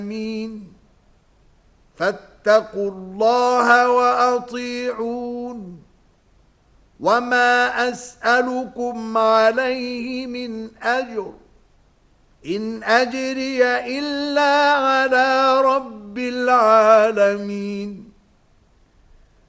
فاتقوا الله وأطيعون وما أسألكم عليه من أجر إن أجري إلا على رب العالمين